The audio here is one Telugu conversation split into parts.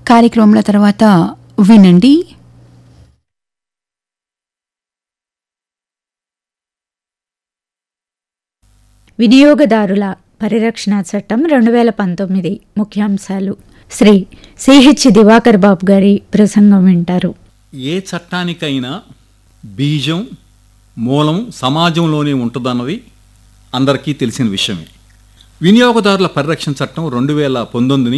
కార్యక్రమంలో తర్వాత వినండి వినియోగదారుల పరిరక్షణ చట్టం 2019 ముఖ్యాంశాలు. శ్రీ సిహెచ్ దివాకర్ బాబు గారి ప్రసంగం వింటారు. ఏ చట్టానికైనా బీజం మూలం సమాజంలోనే ఉంటుందన్నది అందరికీ తెలిసిన విషయమే. వినియోగదారుల పరిరక్షణ చట్టం 2019ని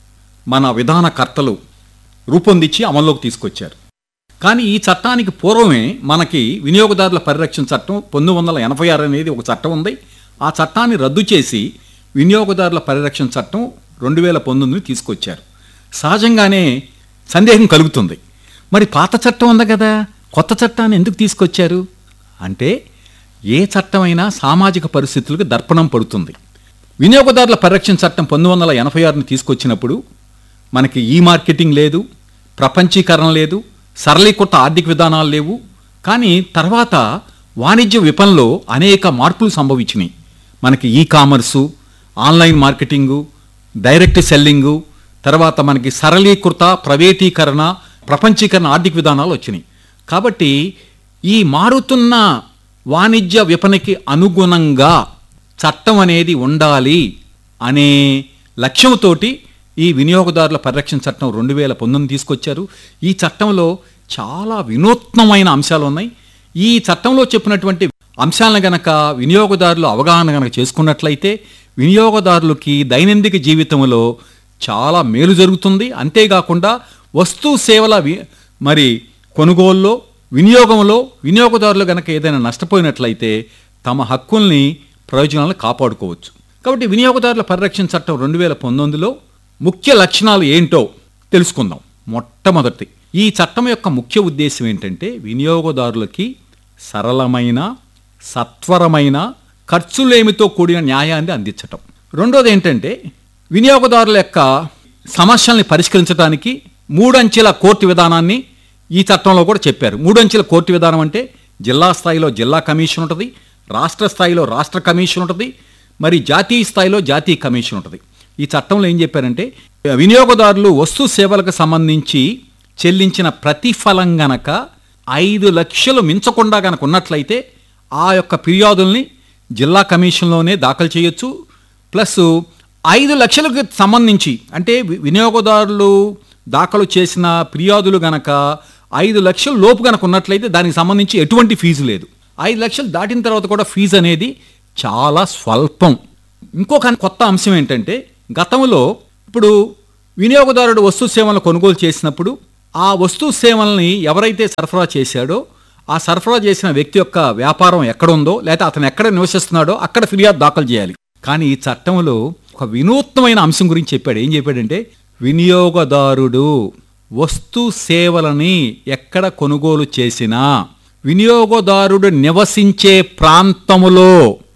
మన విధానకర్తలు రూపొందించి అమల్లోకి తీసుకొచ్చారు. కానీ ఈ చట్టానికి పూర్వమే మనకి వినియోగదారుల పరిరక్షణ చట్టం 1986 అనేది ఒక చట్టం ఉంది. ఆ చట్టాన్ని రద్దు చేసి వినియోగదారుల పరిరక్షణ చట్టం 2019ని తీసుకొచ్చారు. సహజంగానే సందేహం కలుగుతుంది, మరి పాత చట్టం ఉంది కదా, కొత్త చట్టాన్ని ఎందుకు తీసుకొచ్చారు అంటే, ఏ చట్టమైనా సామాజిక పరిస్థితులకు దర్పణం పడుతుంది. వినియోగదారుల పరిరక్షణ చట్టం 1986ని తీసుకొచ్చినప్పుడు మనకి ఈ మార్కెటింగ్ లేదు, ప్రపంచీకరణ లేదు, సరళీకృత ఆర్థిక విధానాలు లేవు. కానీ తర్వాత వాణిజ్య విపణిలో అనేక మార్పులు సంభవించినాయి. మనకి ఈ commerce, online marketing, direct selling, తర్వాత మనకి సరళీకృత ప్రైవేటీకరణ, ప్రపంచీకరణ ఆర్థిక విధానాలు వచ్చినాయి. కాబట్టి ఈ మారుతున్న వాణిజ్య విపణికి అనుగుణంగా చట్టం అనేది ఉండాలి అనే లక్ష్యంతో ఈ వినియోగదారుల పరిరక్షణ చట్టం 2019 తీసుకొచ్చారు. ఈ చట్టంలో చాలా వినూత్నమైన అంశాలు ఉన్నాయి. ఈ చట్టంలో చెప్పినటువంటి అంశాలను గనక వినియోగదారులు అవగాహన గనక చేసుకున్నట్లయితే వినియోగదారులకి దైనందిక జీవితంలో చాలా మేలు జరుగుతుంది. అంతేకాకుండా వస్తు సేవల మరి కొనుగోలులో, వినియోగంలో వినియోగదారులు గనక ఏదైనా నష్టపోయినట్లయితే తమ హక్కుల్ని, ప్రయోజనాలను కాపాడుకోవచ్చు. కాబట్టి వినియోగదారుల పరిరక్షణ చట్టం 2019లో ముఖ్య లక్షణాలు ఏంటో తెలుసుకుందాం. మొట్టమొదటి, ఈ చట్టం యొక్క ముఖ్య ఉద్దేశం ఏంటంటే వినియోగదారులకి సరళమైన, సత్వరమైన, ఖర్చులేమితో కూడిన న్యాయాన్ని అందించటం. రెండోది ఏంటంటే వినియోగదారుల యొక్క సమస్యల్ని పరిష్కరించడానికి 3 అంచెల కోర్టు విధానాన్ని ఈ చట్టంలో కూడా చెప్పారు. 3 అంచెల కోర్టు విధానం అంటే జిల్లా స్థాయిలో జిల్లా కమిషన్ ఉంటుంది, రాష్ట్ర స్థాయిలో రాష్ట్ర కమిషన్ ఉంటుంది, మరి జాతీయ స్థాయిలో జాతీయ కమిషన్ ఉంటుంది. ఈ చట్టంలో ఏం చెప్పారంటే వినియోగదారులు వస్తు సేవలకు సంబంధించి చెల్లించిన ప్రతిఫలం గనక 5 లక్షలు మించకుండా గనక ఉన్నట్లయితే ఆ యొక్క ఫిర్యాదుల్ని జిల్లా కమిషన్లోనే దాఖలు చేయొచ్చు. ప్లస్ 5 లక్షలకు సంబంధించి అంటే వినియోగదారులు దాఖలు చేసిన ఫిర్యాదులు గనక 5 లక్షల లోపు గనక ఉన్నట్లయితే దానికి సంబంధించి ఎటువంటి ఫీజు లేదు. 5 లక్షలు దాటిన తర్వాత కూడా ఫీజు అనేది చాలా స్వల్పం. ఇంకొక కొత్త అంశం ఏంటంటే గతంలో ఇప్పుడు వినియోగదారుడు వస్తు సేవలను కొనుగోలు చేసినప్పుడు ఆ వస్తు సేవల్ని ఎవరైతే సరఫరా చేశాడో ఆ సరఫరా చేసిన వ్యక్తి యొక్క వ్యాపారం ఎక్కడుందో లేదా అతను ఎక్కడ నివసిస్తున్నాడో అక్కడ ఫిర్యాదు దాఖలు చేయాలి. కానీ ఈ చట్టంలో ఒక వినూత్నమైన అంశం గురించి చెప్పాడు. ఏం చెప్పాడంటే వినియోగదారుడు వస్తు సేవలని ఎక్కడ కొనుగోలు చేసినా వినియోగదారుడు నివసించే ప్రాంతములో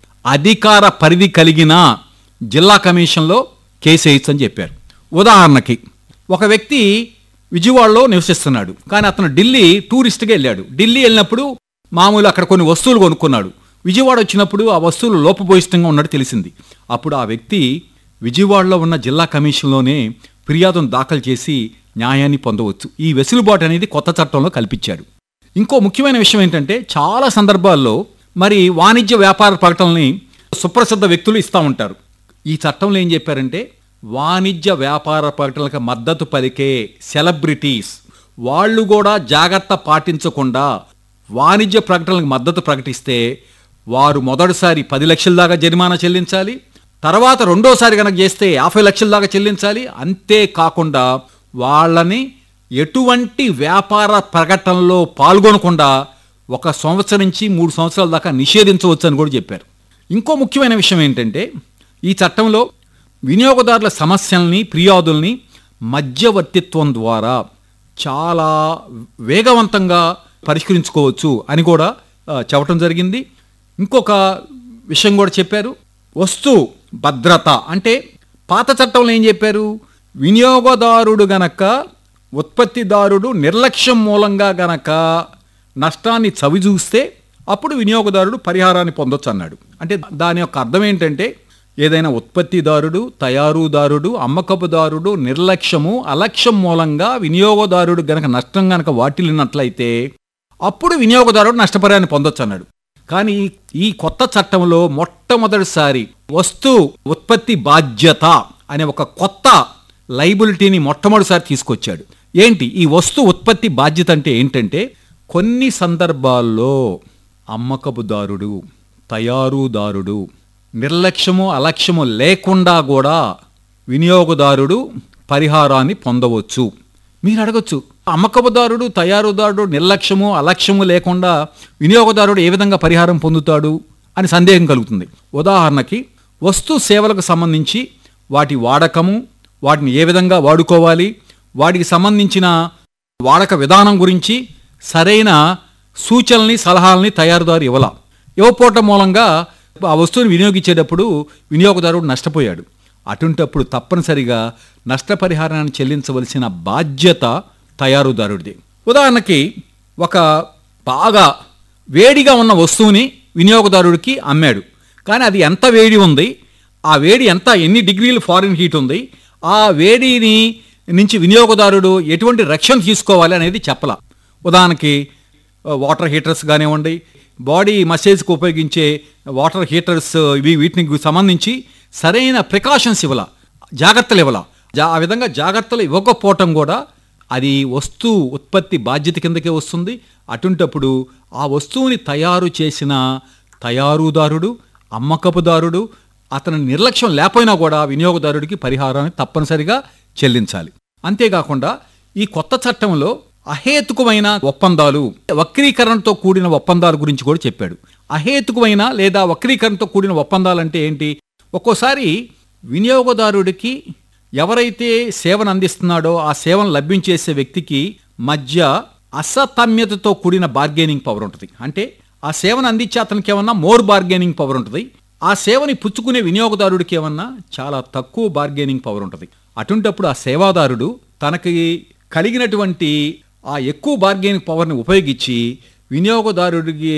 అధికార పరిధి కలిగిన జిల్లా కమిషన్లో కేసు వేయచ్చు అని చెప్పారు. ఉదాహరణకి ఒక వ్యక్తి విజయవాడలో నివసిస్తున్నాడు, కానీ అతను ఢిల్లీ టూరిస్ట్గా వెళ్ళాడు. ఢిల్లీ వెళ్ళినప్పుడు మామూలు అక్కడ కొన్ని వస్తువులు కొనుక్కున్నాడు. విజయవాడ వచ్చినప్పుడు ఆ వస్తువులు లోపభూయిష్టంగా ఉన్నట్టు తెలిసింది. అప్పుడు ఆ వ్యక్తి విజయవాడలో ఉన్న జిల్లా కమిషన్లోనే ఫిర్యాదును దాఖలు చేసి న్యాయాన్ని పొందవచ్చు. ఈ వెసులుబాటు అనేది కొత్త చట్టంలో కల్పించాడు. ఇంకో ముఖ్యమైన విషయం ఏంటంటే చాలా సందర్భాల్లో మరి వాణిజ్య వ్యాపార ప్రకటనల్ని సుప్రసిద్ధ వ్యక్తులు ఇస్తూ ఉంటారు. ఈ చట్టంలో ఏం చెప్పారంటే వాణిజ్య వ్యాపార ప్రకటనలకు మద్దతు పలికే సెలబ్రిటీస్ వాళ్ళు కూడా జాగ్రత్త పాటించకుండా వాణిజ్య ప్రకటనలకు మద్దతు ప్రకటిస్తే వారు మొదటిసారి 10 లక్షల దాకా జరిమానా చెల్లించాలి, తర్వాత రెండోసారి కనుక చేస్తే 50 లక్షల దాకా చెల్లించాలి. అంతేకాకుండా వాళ్ళని ఎటువంటి వ్యాపార ప్రకటనలో పాల్గొనకుండా 1 సంవత్సరం నుంచి 3 సంవత్సరాల దాకా నిషేధించవచ్చు అని కూడా చెప్పారు. ఇంకో ముఖ్యమైన విషయం ఏంటంటే ఈ చట్టంలో వినియోగదారుల సమస్యల్ని, ఫిర్యాదుల్ని మధ్యవర్తిత్వం ద్వారా చాలా వేగవంతంగా పరిష్కరించుకోవచ్చు అని కూడా చెప్పడం జరిగింది. ఇంకొక విషయం కూడా చెప్పారు, వస్తు భద్రత అంటే పాత చట్టంలో ఏం చెప్పారు, వినియోగదారుడు గనక ఉత్పత్తిదారుడు నిర్లక్ష్యం మూలంగా గనక నష్టాన్ని చవిచూస్తే అప్పుడు వినియోగదారుడు పరిహారాన్ని పొందొచ్చు అన్నాడు. అంటే దాని యొక్క అర్థం ఏంటంటే ఏదైనా ఉత్పత్తిదారుడు, తయారుదారుడు, అమ్మకపుదారుడు నిర్లక్ష్యము, అలక్ష్యం మూలంగా వినియోగదారుడు గనక నష్టం గనక వాటిల్లినట్లయితే అప్పుడు వినియోగదారుడు నష్టపరిహారాన్ని పొందొచ్చు అన్నాడు. కానీ ఈ కొత్త చట్టంలో మొట్టమొదటిసారి ఉత్పత్తి బాధ్యత అనే ఒక కొత్త లైబిలిటీని మొట్టమొదటిసారి తీసుకొచ్చాడు. ఏంటి ఈ ఉత్పత్తి బాధ్యత అంటే ఏంటంటే, కొన్ని సందర్భాల్లో అమ్మకపుదారుడు, తయారుదారుడు నిర్లక్ష్యము, అలక్ష్యము లేకుండా కూడా వినియోగదారుడు పరిహారాన్ని పొందవచ్చు. మీరు అడగచ్చు, అమ్మకపుదారుడు, తయారుదారుడు నిర్లక్ష్యము, అలక్ష్యము లేకుండా వినియోగదారుడు ఏ విధంగా పరిహారం పొందుతాడు అని సందేహం కలుగుతుంది. ఉదాహరణకి సేవలకు సంబంధించి వాటి వాడకము, వాటిని ఏ విధంగా వాడుకోవాలి, వాటికి సంబంధించిన వాడక విధానం గురించి సరైన సూచనల్ని, సలహాలని తయారుదారు ఇవ్వకపోవటం మూలంగా ఆ వస్తువుని వినియోగించేటప్పుడు వినియోగదారుడు నష్టపోయాడు. అటుంటప్పుడు తప్పనిసరిగా నష్టపరిహారాన్ని చెల్లించవలసిన బాధ్యత తయారుదారుడిది. ఉదాహరణకి ఒక బాగా వేడిగా ఉన్న వస్తువుని వినియోగదారుడికి అమ్మాడు. కానీ అది ఎంత వేడి ఉంది, ఆ వేడి ఎన్ని డిగ్రీలు ఫారెన్ హీట్ ఉంది, ఆ వేడిని నుంచి వినియోగదారుడు ఎటువంటి రక్షణ తీసుకోవాలి అనేది చెప్పాల. ఉదాహరణకి వాటర్ హీటర్స్ కానివ్వండి, బాడీ మసేజ్కి ఉపయోగించే వాటర్ హీటర్స్, వీటికి సంబంధించి సరైన ప్రికాషన్స్ జాగ్రత్తలు ఆ విధంగా జాగ్రత్తలు ఇవ్వకపోవటం కూడా అది ఉత్పత్తి బాధ్యత కిందకే వస్తుంది. అటుంటప్పుడు ఆ వస్తువుని తయారు చేసిన తయారుదారుడు, అమ్మకపుదారుడు అతని నిర్లక్ష్యం లేకపోయినా కూడా వినియోగదారుడికి పరిహారాన్ని తప్పనిసరిగా చెల్లించాలి. అంతేకాకుండా ఈ కొత్త చట్టంలో అహేతుకమైన ఒప్పందాలు, వక్రీకరణతో కూడిన ఒప్పందాల గురించి కూడా చెప్పాడు. అహేతుకమైన లేదా వక్రీకరణతో కూడిన ఒప్పందాలంటే ఏంటి? ఒక్కోసారి వినియోగదారుడికి ఎవరైతే సేవను అందిస్తున్నాడో ఆ సేవను లభ్యించేసే వ్యక్తికి మధ్య అసతమ్యతతో కూడిన బార్గెనింగ్ పవర్ ఉంటుంది. అంటే ఆ సేవను అందించే అతనికి ఏమన్నా మోర్ బార్గెనింగ్ పవర్ ఉంటుంది, ఆ సేవని పుచ్చుకునే వినియోగదారుడికి ఏమన్నా చాలా తక్కువ బార్గెనింగ్ పవర్ ఉంటుంది. అటుంటప్పుడు ఆ సేవాదారుడు తనకి కలిగినటువంటి ఆ ఎక్కువ బార్గెనింగ్ పవర్ని ఉపయోగించి వినియోగదారుడికి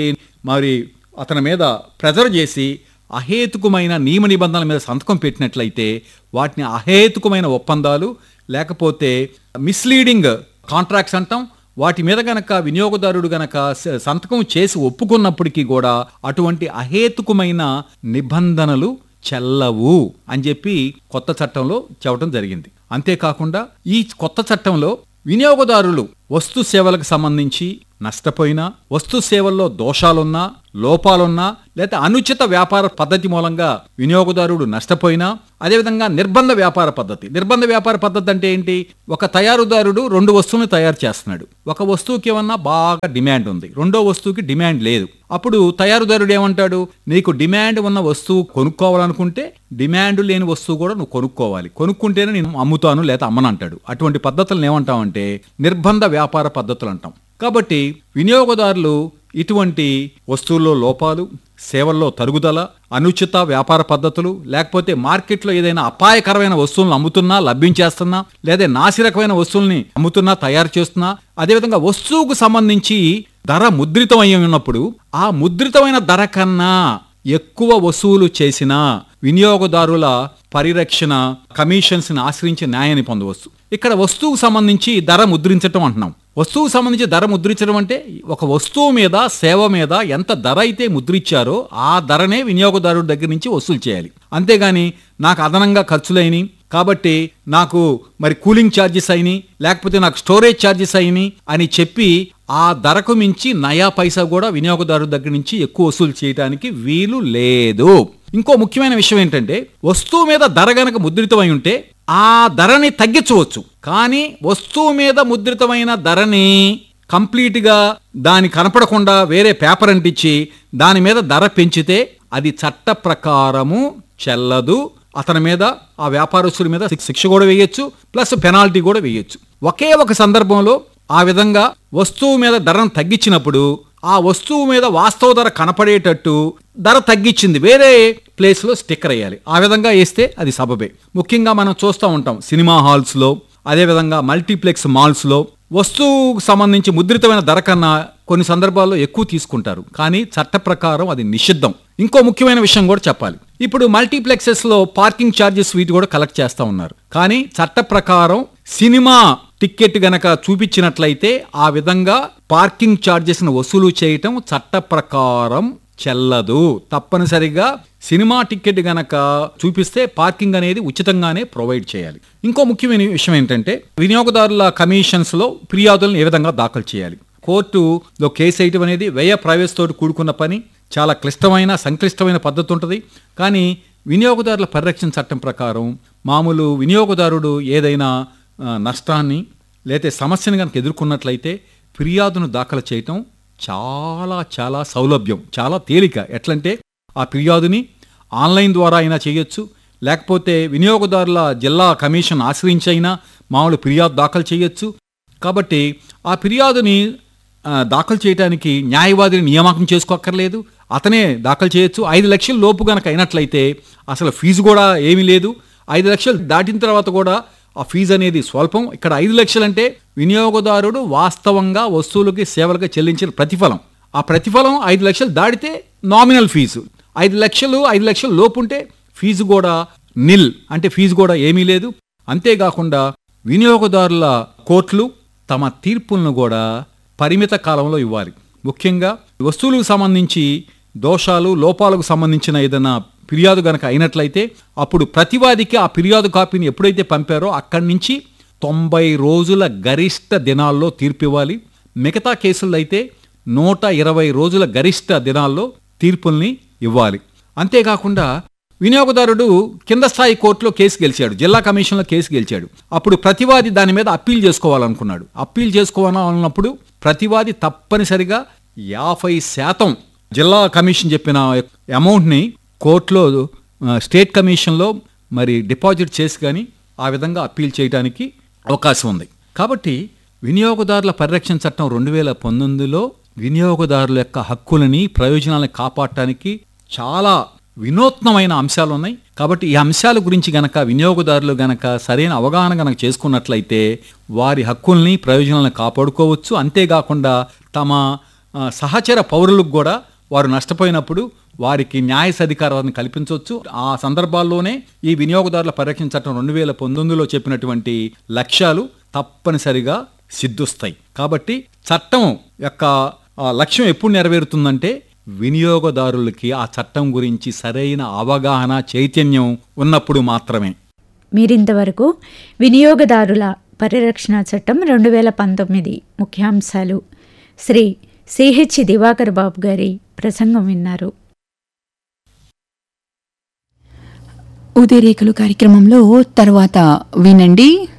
అతని మీద ప్రెజర్ చేసి అహేతుకమైన నియమ నిబంధనల మీద సంతకం పెట్టినట్లయితే వాటిని అహేతుకమైన ఒప్పందాలు, లేకపోతే మిస్లీడింగ్ కాంట్రాక్ట్స్ అంటాం. వాటి మీద గనక వినియోగదారుడు గనక సంతకం చేసి ఒప్పుకున్నప్పటికీ కూడా అటువంటి అహేతుకమైన నిబంధనలు చెల్లవు అని చెప్పి కొత్త చట్టంలో చెప్పడం జరిగింది. అంతేకాకుండా ఈ కొత్త చట్టంలో వినియోగదారులు సేవలకు సంబంధించి నష్టపోయినా, సేవల్లో దోషాలున్నా, లోపాలున్నా, లేదా అనుచిత వ్యాపార పద్ధతి మూలంగా వినియోగదారుడు నష్టపోయినా, అదేవిధంగా నిర్బంధ వ్యాపార పద్ధతి అంటే ఏంటి? ఒక తయారుదారుడు 2 వస్తువులను తయారు చేస్తున్నాడు. ఒక వస్తువుకి ఏమన్నా బాగా డిమాండ్ ఉంది, రెండో వస్తువుకి డిమాండ్ లేదు. అప్పుడు తయారుదారుడు ఏమంటాడు? నీకు డిమాండ్ ఉన్న వస్తువు కొనుక్కోవాలనుకుంటే డిమాండ్ లేని వస్తువు కూడా నువ్వు కొనుక్కుంటేనే నేను అమ్ముతాను లేదా అమ్మను అంటాడు. అటువంటి పద్ధతులను ఏమంటామంటే నిర్బంధ వ్యాపార పద్ధతులు అంటాం. కాబట్టి వినియోగదారులు ఇటువంటి వస్తువుల్లో లోపాలు, సేవల్లో తరుగుదల, అనుచిత వ్యాపార పద్ధతులు, లేకపోతే మార్కెట్లో ఏదైనా అపాయకరమైన వస్తువులను అమ్ముతున్నా, లభ్యించేస్తున్నా, లేదా నాసిరకమైన వస్తువుల్ని అమ్ముతున్నా, తయారు చేస్తున్నా, అదేవిధంగా వస్తువుకు సంబంధించి ధర ముద్రితం అయి ఉన్నప్పుడు ఆ ముద్రితమైన ధర కన్నా ఎక్కువ వసూలు చేసిన వినియోగదారుల పరిరక్షణ కమిషన్స్ ని ఆశ్రయించి న్యాయాన్ని పొందవచ్చు. ఇక్కడ వస్తువుకు సంబంధించి ధర ముద్రించటం అంటున్నాం. వస్తువుకు సంబంధించి ధర ముద్రించడం అంటే ఒక వస్తువు మీద, సేవ మీద ఎంత ధర అయితే ముద్రించారో ఆ ధరనే వినియోగదారుడి దగ్గర నుంచి వసూలు చేయాలి. అంతేగాని నాకు అదనంగా ఖర్చులైనవి కాబట్టి నాకు కూలింగ్ ఛార్జెస్ అయినాయి, లేకపోతే నాకు స్టోరేజ్ ఛార్జెస్ అయినాయి అని చెప్పి ఆ ధరకు మించి నయా పైసా కూడా వినియోగదారుడి దగ్గర నుంచి ఎక్కువ వసూలు చేయడానికి వీలు లేదు. ఇంకో ముఖ్యమైన విషయం ఏంటంటే, వస్తువు మీద ధర గనక ముద్రితమై ఉంటే ఆ ధరని తగ్గించవచ్చు. కానీ వస్తువు మీద ముద్రితమైన ధరని కంప్లీట్గా దాని కనపడకుండా వేరే పేపర్ అంటించి దాని మీద ధర పెంచితే అది చట్ట ప్రకారము చెల్లదు. అతని మీద, ఆ వ్యాపారస్తుడి మీద శిక్ష కూడా వేయొచ్చు, ప్లస్ పెనాల్టీ కూడా వేయొచ్చు. ఒకే ఒక సందర్భంలో ఆ విధంగా వస్తువు మీద ధరను తగ్గించినప్పుడు ఆ వస్తువు మీద వాస్తవ ధర కనపడేటట్టు ధర తగ్గించింది వేరే ప్లేస్ లో స్టిక్కర్ వేయాలి. ఆ విధంగా వేస్తే అది సబబే. ముఖ్యంగా మనం చూస్తూ ఉంటాం సినిమా హాల్స్ లో, అదేవిధంగా మల్టీప్లెక్స్ మాల్స్ లో వస్తువుకు సంబంధించి ముద్రితమైన ధర కన్నా కొన్ని సందర్భాల్లో ఎక్కువ తీసుకుంటారు, కానీ చట్ట ప్రకారం అది నిషిద్ధం. ఇంకో ముఖ్యమైన విషయం కూడా చెప్పాలి. ఇప్పుడు మల్టీప్లెక్సెస్ లో పార్కింగ్ ఛార్జెస్ వీటి కూడా కలెక్ట్ చేస్తా ఉన్నారు, కానీ చట్ట ప్రకారం సినిమా టికెట్ గనక చూపించినట్లయితే ఆ విధంగా పార్కింగ్ ఛార్జెస్ ను వసూలు చేయటం చట్ట ప్రకారం చెల్లదు. తప్పనిసరిగా సినిమా టికెట్ గనక చూపిస్తే పార్కింగ్ అనేది ఉచితంగానే ప్రొవైడ్ చేయాలి. ఇంకో ముఖ్యమైన విషయం ఏంటంటే వినియోగదారుల కమిషన్స్ లో ఫిర్యాదులను ఏ విధంగా దాఖలు చేయాలి. కోర్టులో కేసు వేయటం అనేది వ్యయ ప్రవేశంతో కూడుకున్న పని, చాలా క్లిష్టమైన సంక్లిష్టమైన పద్ధతి ఉంటుంది. కానీ వినియోగదారుల పరిరక్షణ చట్టం ప్రకారం మామూలు వినియోగదారుడు ఏదైనా నష్టాన్ని లేదా సమస్యను కనుక ఎదుర్కొన్నట్లయితే ఫిర్యాదును దాఖలు చేయటం చాలా చాలా సౌలభ్యం, చాలా తేలిక. ఎట్లంటే ఆ ఫిర్యాదుని ఆన్లైన్ ద్వారా అయినా చేయొచ్చు, లేకపోతే వినియోగదారుల జిల్లా కమిషన్ ఆశ్రయించైనా మామూలు ఫిర్యాదు దాఖలు చేయొచ్చు. కాబట్టి ఆ ఫిర్యాదుని దాఖలు చేయడానికి న్యాయవాదిని నియామకం చేసుకోక్కర్లేదు, అతనే దాఖలు చేయొచ్చు. 5 లక్షల లోపు గనక అయినట్లయితే అసలు ఫీజు కూడా ఏమీ లేదు. 5 లక్షలు దాటిన తర్వాత కూడా ఆ ఫీజు అనేది స్వల్పం. ఇక్కడ 5 లక్షలంటే వినియోగదారుడు వాస్తవంగా వస్తువులకి సేవలకి చెల్లించిన ప్రతిఫలం. ఆ ప్రతిఫలం 5 లక్షలు దాటితే నామినల్ ఫీజు. 5 లక్షల లోపు ఉంటే ఫీజు కూడా నిల్, అంటే ఫీజు కూడా ఏమీ లేదు. అంతేకాకుండా వినియోగదారుల కోర్టులు తమ తీర్పులను కూడా పరిమిత కాలంలో ఇవ్వాలి. ముఖ్యంగా వస్తువులకు సంబంధించి దోషాలు లోపాలకు సంబంధించిన ఏదైనా ఫిర్యాదు గనక అయినట్లయితే అప్పుడు ప్రతివాదికి ఆ ఫిర్యాదు కాపీని ఎప్పుడైతే పంపారో అక్కడి నుంచి 90 రోజుల గరిష్ట దినాల్లో తీర్పు ఇవ్వాలి. మిగతా కేసుల్లో అయితే 120 రోజుల గరిష్ట దినాల్లో తీర్పుల్ని ఇవ్వాలి. అంతేకాకుండా వినియోగదారుడు కింద స్థాయి కోర్టులో కేసు గెలిచాడు, జిల్లా కమిషన్లో కేసు గెలిచాడు. అప్పుడు ప్రతివాది దాని మీద అప్పీల్ చేసుకోవాలనుకున్నాడు. అప్పీల్ చేసుకోవాలన్నప్పుడు ప్రతివాది తప్పనిసరిగా 50% జిల్లా కమిషన్ చెప్పిన అమౌంట్ని కోర్టులో స్టేట్ కమిషన్లో మరి డిపాజిట్ చేసి కానీ ఆ విధంగా అప్పీల్ చేయడానికి అవకాశం ఉంది. కాబట్టి వినియోగదారుల పరిరక్షణ చట్టం 2019లో వినియోగదారుల యొక్క హక్కులని ప్రయోజనాలను కాపాడటానికి చాలా వినూత్నమైన అంశాలు ఉన్నాయి. కాబట్టి ఈ అంశాల గురించి గనక వినియోగదారులు గనక సరైన అవగాహన గనక చేసుకున్నట్లయితే వారి హక్కుల్ని ప్రయోజనాలను కాపాడుకోవచ్చు. అంతేకాకుండా తమ సహచర పౌరులకు కూడా వారు నష్టపోయినప్పుడు వారికి న్యాయ సధికారాన్ని కల్పించవచ్చు. ఆ సందర్భాల్లోనే ఈ వినియోగదారుల పరిరక్షణ చట్టం 2019లో చెప్పినటువంటి లక్ష్యాలు తప్పనిసరిగా సిద్ధిస్తాయి. కాబట్టి చట్టం యొక్క లక్ష్యం ఎప్పుడు నెరవేరుతుందంటే వినియోగదారులకి ఆ చట్టం గురించి సరైన అవగాహన చైతన్యం ఉన్నప్పుడు మాత్రమే. మీరింతవరకు వినియోగదారుల పరిరక్షణ చట్టం 2019 ముఖ్యాంశాలు శ్రీ సిహెచ్ దివాకర్ బాబు గారి ప్రసంగం విన్నారు. ఉదయరేఖలు కార్యక్రమంలో తర్వాత వినండి.